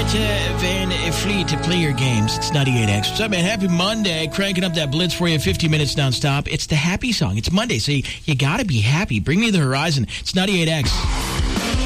Van Fleet to play your games. It's 98X. What's up, man? Happy Monday. Cranking up that blitz for you, 50 minutes nonstop. It's the happy song. It's Monday, so you got to be happy. Bring me the horizon. It's 98X.